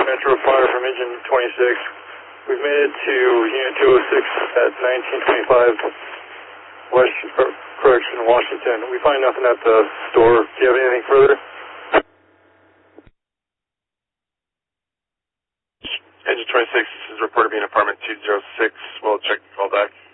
Metro Fire from Engine 26. We've made it to Unit 206 at 1925 Washington. We find nothing at the store. Do you have anything further? Engine 26, this is reported being apartment 206. We'll check the call back.